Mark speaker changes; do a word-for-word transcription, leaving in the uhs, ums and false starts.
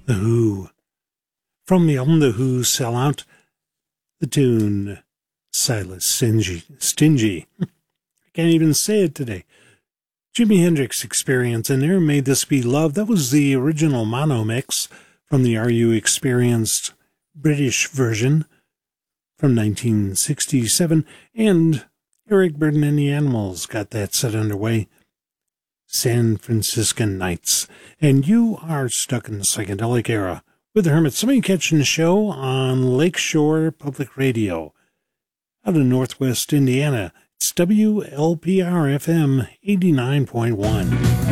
Speaker 1: The Who. From the album The Who Sell Out, the tune Silas Stingy. Stingy. I can't even say it today. Jimi Hendrix Experience in there, May This Be Love. That was the original mono mix from the Are You Experienced British version from nineteen sixty-seven. And Eric Burdon and the Animals got that set underway. San Franciscan Nights. And you are stuck in the psychedelic era with the Hermits. Somebody catching the show on Lakeshore Public Radio out of Northwest Indiana. It's W L P R F M eighty-nine point one.